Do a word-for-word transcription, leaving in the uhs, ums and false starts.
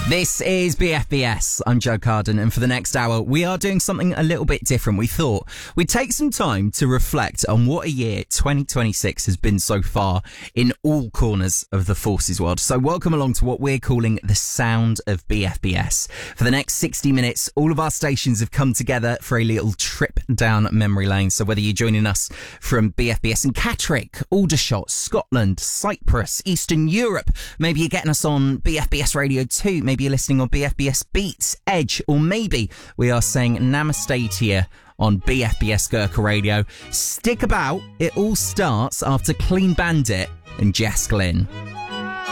This is B F B S. I'm Joe Carden, and for the next hour, we are doing something a little bit different. We thought we'd take some time to reflect on what a year twenty twenty-six has been so far in all corners of the Forces world. So welcome along to what we're calling the sound of B F B S. For the next sixty minutes, all of our stations have come together for a little trip down memory lane. So whether you're joining us from B F B S in Catterick, Aldershot, Scotland, Cyprus, Eastern Europe, maybe you're getting us on B F B S Radio two, maybe Maybe you're listening on B F B S Beats, Edge, or maybe we are saying namaste to you on B F B S Gurkha Radio. Stick about, it all starts after Clean Bandit and Jess Glynn.